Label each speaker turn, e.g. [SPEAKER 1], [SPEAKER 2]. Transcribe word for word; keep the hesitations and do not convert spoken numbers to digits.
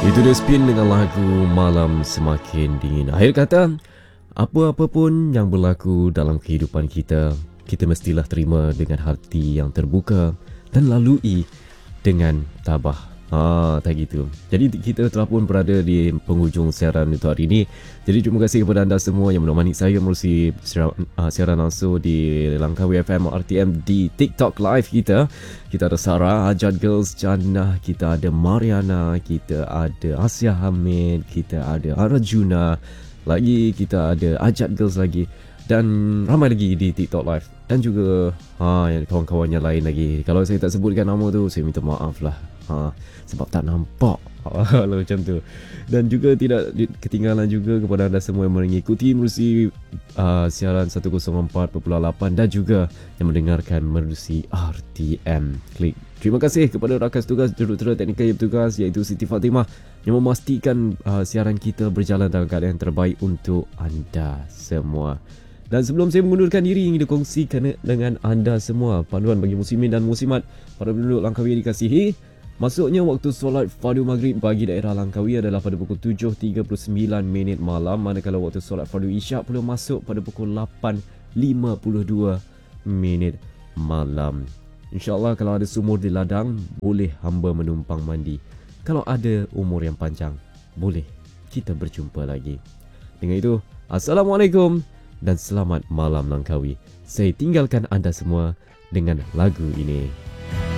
[SPEAKER 1] Itu dia Spin dengan lagu Malam Semakin Dingin. Akhir kata, apa-apa pun yang berlaku dalam kehidupan kita, kita mestilah terima dengan hati yang terbuka dan lalui dengan tabah. Ha, tak gitu. Jadi kita telah pun berada di penghujung siaran untuk hari ini. Jadi terima kasih kepada anda semua yang menemani saya melalui siaran, uh, siaran langsung di Langkawi F M R T M di TikTok live kita. Kita ada Sarah, Ajat Girls, Jannah, kita ada Mariana, kita ada Asia Hamid, kita ada Arjuna, lagi kita ada Ajat Girls lagi, dan ramai lagi di TikTok live, dan juga ha, kawan-kawan yang lain lagi. Kalau saya tak sebutkan nama tu, saya minta maaf lah, ha, sebab tak nampak kalau macam tu. Dan juga tidak ketinggalan juga kepada anda semua yang mengikuti melalui uh, siaran seratus empat perpuluhan lapan dan juga yang mendengarkan melalui R T M Klik. Terima kasih kepada rakan tugas jurutera teknikal yang bertugas iaitu Siti Fatimah yang memastikan uh, siaran kita berjalan dalam keadaan yang terbaik untuk anda semua. Dan sebelum saya mengundurkan diri, ingin dikongsikan dengan anda semua panduan bagi muslimin dan muslimat, para penduduk Langkawi yang dikasihi. Masuknya waktu solat fardu maghrib bagi daerah Langkawi adalah pada pukul tujuh tiga puluh sembilan minit malam, manakala waktu solat fardu isyak pula masuk pada pukul lapan lima puluh dua minit malam. InsyaAllah kalau ada sumur di ladang, boleh hamba menumpang mandi. Kalau ada umur yang panjang, boleh kita berjumpa lagi. Dengan itu, Assalamualaikum dan selamat malam Langkawi. Saya tinggalkan anda semua dengan lagu ini.